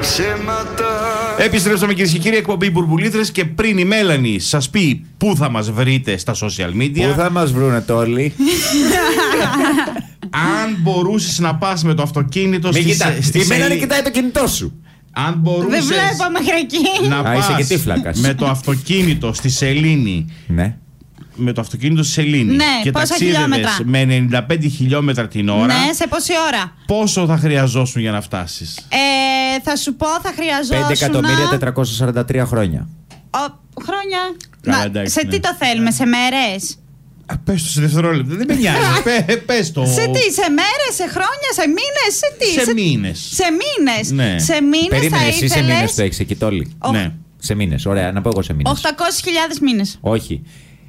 Επιστρέψαμε κυρίες και κύριοι, εκπομπή Μπουρμπουλήθρες, και πριν η Μέλανη σας πει πού θα μας βρείτε στα social media. Πού θα μας βρούνε όλοι. Αν μπορούσες να πας με το αυτοκίνητο η Μέλανη κοιτάει το κινητό σου. Αν μπορούσες δεν βλέπω μέχρι εκεί να πας με το αυτοκίνητο στη Σελήνη. Ναι. Με το αυτοκίνητο στη Σελήνη. Ναι, και ταξίδευες με 95 χιλιόμετρα την ώρα. Ναι, σε πόση ώρα? Πόσο θα χρειαζόσουν για να φτάσεις? Θα σου πω, θα χρειαζόσουν 5.443 χρόνια. Χρόνια. Εντάξει, σε τι το θέλουμε, σε μέρες? Πες το σε δευτερόλεπτα, δεν με νοιάζει. Πες το. Σε τι, σε μέρες, σε χρόνια, σε μήνες, σε τι? Σε μήνες. Σε μήνες. Ναι. Σε μήνες. Περίμενε, εσύ σε μήνες το έχεις εκεί τόλοι. Ναι. Σε μήνες, ωραία, να πω εγώ σε μήνες. 800.000 μήνες. Όχι.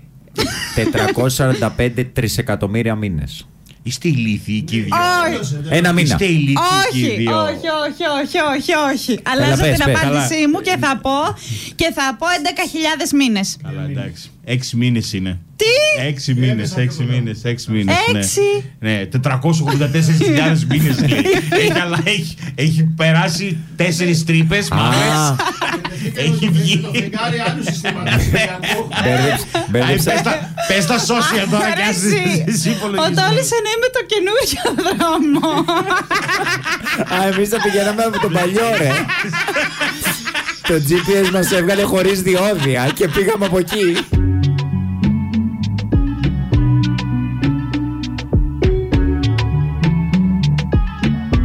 445 τρισεκατομμύρια μήνες. Είστε ηλίθιοι και οι δύο. Ένα μήνα. Είστε ηλίθιοι και οι Όχι, δύο. όχι. Αλλάζω πες, την πες. απάντησή μου και θα πω 11.000 μήνες. Καλά, εντάξει. 6 μήνες είναι. Τι? 6 μήνες. 6. Ναι, 484.000 μήνες λέει. Έχει περάσει 4 τρύπες μαύρες. Έχει βγει. Πες τα social τώρα και ας εσύ υπολογίζεις. Ο Τόλης εννοεί το καινούριο δρόμο. Εμείς θα πηγαίναμε από τον παλιό, ρε. Το GPS μας έβγαλε χωρίς διόδια και πήγαμε από εκεί.